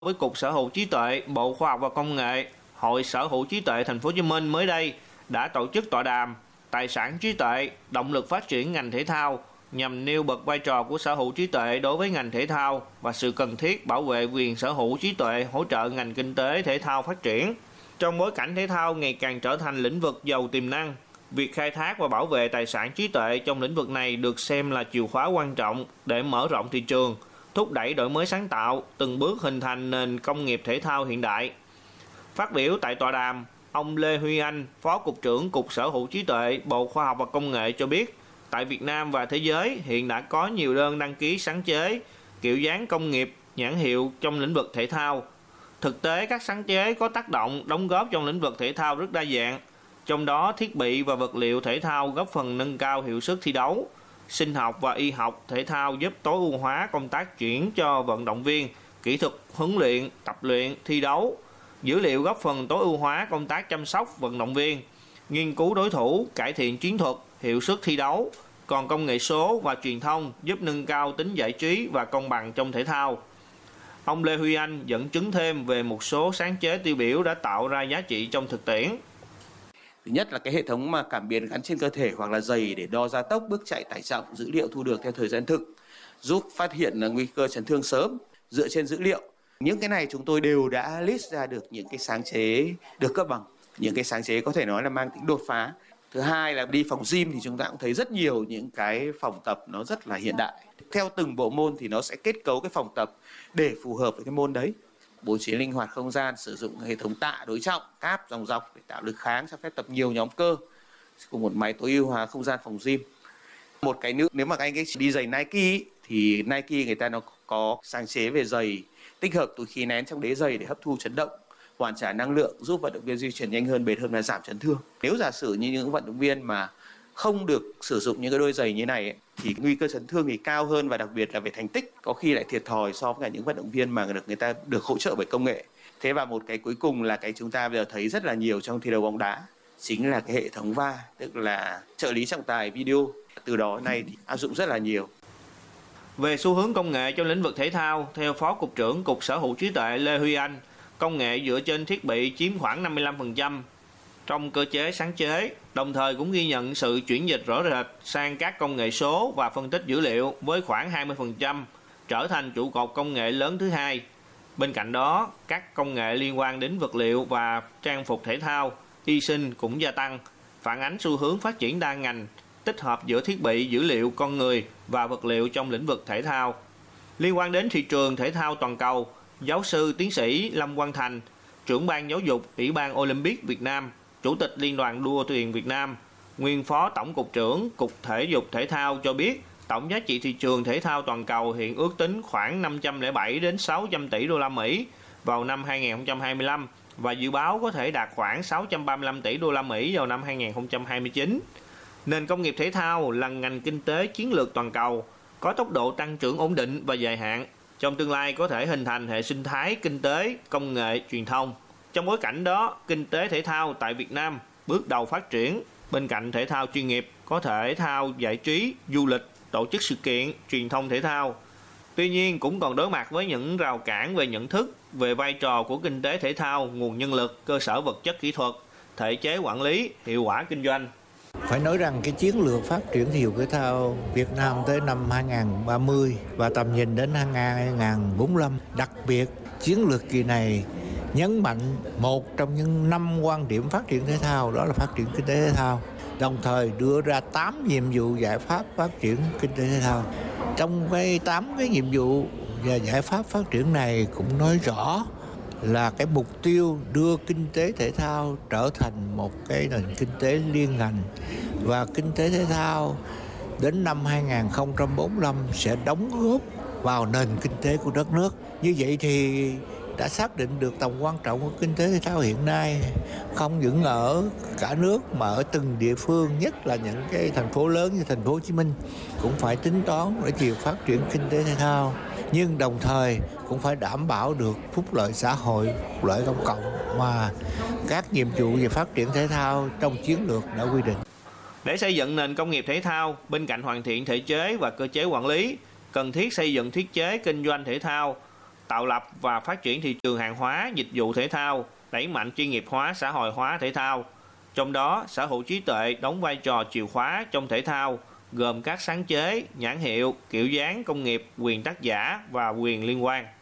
với Cục Sở hữu trí tuệ, Bộ Khoa học và Công nghệ, Hội Sở hữu trí tuệ Thành phố Hồ Chí Minh mới đây đã tổ chức tọa đàm Tài sản trí tuệ, động lực phát triển ngành thể thao nhằm nêu bật vai trò của sở hữu trí tuệ đối với ngành thể thao và sự cần thiết bảo vệ quyền sở hữu trí tuệ hỗ trợ ngành kinh tế thể thao phát triển. Trong bối cảnh thể thao ngày càng trở thành lĩnh vực giàu tiềm năng, việc khai thác và bảo vệ tài sản trí tuệ trong lĩnh vực này được xem là chìa khóa quan trọng để mở rộng thị trường, thúc đẩy đổi mới sáng tạo, từng bước hình thành nền công nghiệp thể thao hiện đại. Phát biểu tại tọa đàm, ông Lê Huy Anh, Phó Cục trưởng Cục Sở hữu trí tuệ, Bộ Khoa học và Công nghệ cho biết, tại Việt Nam và thế giới hiện đã có nhiều đơn đăng ký sáng chế, kiểu dáng công nghiệp, nhãn hiệu trong lĩnh vực thể thao. Thực tế, các sáng chế có tác động, đóng góp trong lĩnh vực thể thao rất đa dạng, trong đó thiết bị và vật liệu thể thao góp phần nâng cao hiệu suất thi đấu. Sinh học và y học thể thao giúp tối ưu hóa công tác chuyển cho vận động viên, kỹ thuật huấn luyện, tập luyện, thi đấu. Dữ liệu góp phần tối ưu hóa công tác chăm sóc vận động viên, nghiên cứu đối thủ, cải thiện chiến thuật, hiệu suất thi đấu. Còn công nghệ số và truyền thông giúp nâng cao tính giải trí và công bằng trong thể thao. Ông Lê Huy Anh dẫn chứng thêm về một số sáng chế tiêu biểu đã tạo ra giá trị trong thực tiễn. Thứ nhất là cái hệ thống mà cảm biến gắn trên cơ thể hoặc là giày để đo gia tốc, bước chạy, tải trọng, dữ liệu thu được theo thời gian thực, giúp phát hiện nguy cơ chấn thương sớm dựa trên dữ liệu. Những cái này chúng tôi đều đã list ra được những cái sáng chế được cấp bằng, những cái sáng chế có thể nói là mang tính đột phá. Thứ hai là đi phòng gym thì chúng ta cũng thấy rất nhiều những cái phòng tập nó rất là hiện đại. Theo từng bộ môn thì nó sẽ kết cấu cái phòng tập để phù hợp với cái môn đấy. Bố trí linh hoạt không gian, sử dụng hệ thống tạ đối trọng, cáp dòng dọc để tạo lực kháng, cho phép tập nhiều nhóm cơ, cùng một máy tối ưu hóa không gian phòng gym. Một cái nữa, nếu mà các anh ấy đi giày Nike thì Nike người ta nó có sáng chế về giày tích hợp túi khí nén trong đế giày để hấp thu chấn động, hoàn trả năng lượng, giúp vận động viên di chuyển nhanh hơn, bền hơn và giảm chấn thương. Nếu giả sử như những vận động viên mà không được sử dụng những cái đôi giày như này ấy, thì nguy cơ chấn thương thì cao hơn, và đặc biệt là về thành tích có khi lại thiệt thòi so với cả những vận động viên mà người ta được hỗ trợ bởi công nghệ. Thế và một cái cuối cùng là cái chúng ta bây giờ thấy rất là nhiều trong thi đấu bóng đá, chính là cái hệ thống VAR, tức là trợ lý trọng tài video. Từ đó nay thì áp dụng rất là nhiều. Về xu hướng công nghệ trong lĩnh vực thể thao, theo Phó Cục trưởng Cục Sở hữu trí tuệ Lê Huy Anh, công nghệ dựa trên thiết bị chiếm khoảng 55% trong cơ chế sáng chế, đồng thời cũng ghi nhận sự chuyển dịch rõ rệt sang các công nghệ số và phân tích dữ liệu với khoảng 20%, trở thành trụ cột công nghệ lớn thứ hai. Bên cạnh đó, các công nghệ liên quan đến vật liệu và trang phục thể thao, y sinh cũng gia tăng, phản ánh xu hướng phát triển đa ngành, tích hợp giữa thiết bị, dữ liệu, con người và vật liệu trong lĩnh vực thể thao. Liên quan đến thị trường thể thao toàn cầu, giáo sư tiến sĩ Lâm Quang Thành, trưởng ban giáo dục Ủy ban Olympic Việt Nam, Chủ tịch Liên đoàn đua thuyền Việt Nam, nguyên Phó Tổng cục trưởng Cục Thể dục Thể thao cho biết, tổng giá trị thị trường thể thao toàn cầu hiện ước tính khoảng 507 đến 600 tỷ đô la Mỹ vào năm 2025 và dự báo có thể đạt khoảng 635 tỷ đô la Mỹ vào năm 2029. Nền công nghiệp thể thao là ngành kinh tế chiến lược toàn cầu, có tốc độ tăng trưởng ổn định và dài hạn. Trong tương lai có thể hình thành hệ sinh thái kinh tế, công nghệ, truyền thông. Trong bối cảnh đó, kinh tế thể thao tại Việt Nam bước đầu phát triển. Bên cạnh thể thao chuyên nghiệp, có thể thao giải trí, du lịch, tổ chức sự kiện, truyền thông thể thao. Tuy nhiên cũng còn đối mặt với những rào cản về nhận thức, về vai trò của kinh tế thể thao, nguồn nhân lực, cơ sở vật chất kỹ thuật, thể chế quản lý, hiệu quả kinh doanh. Phải nói rằng cái chiến lược phát triển thể dục thể thao Việt Nam tới năm 2030 và tầm nhìn đến 2045, đặc biệt chiến lược kỳ này nhấn mạnh một trong những 5 quan điểm phát triển thể thao, đó là phát triển kinh tế thể thao, đồng thời đưa ra 8 nhiệm vụ giải pháp phát triển kinh tế thể thao. Trong cái 8 cái nhiệm vụ và giải pháp phát triển này cũng nói rõ là cái mục tiêu đưa kinh tế thể thao trở thành một cái nền kinh tế liên ngành, và kinh tế thể thao đến năm 2045 sẽ đóng góp vào nền kinh tế của đất nước. Như vậy thì đã xác định được tầm quan trọng của kinh tế thể thao hiện nay, không những ở cả nước mà ở từng địa phương, nhất là những cái thành phố lớn như thành phố Hồ Chí Minh cũng phải tính toán để chiều phát triển kinh tế thể thao, nhưng đồng thời cũng phải đảm bảo được phúc lợi xã hội, phúc lợi công cộng mà các nhiệm vụ về phát triển thể thao trong chiến lược đã quy định. Để xây dựng nền công nghiệp thể thao, bên cạnh hoàn thiện thể chế và cơ chế quản lý, cần thiết xây dựng thiết chế kinh doanh thể thao, tạo lập và phát triển thị trường hàng hóa, dịch vụ thể thao, đẩy mạnh chuyên nghiệp hóa, xã hội hóa thể thao. Trong đó, sở hữu trí tuệ đóng vai trò chìa khóa trong thể thao, gồm các sáng chế, nhãn hiệu, kiểu dáng công nghiệp, quyền tác giả và quyền liên quan.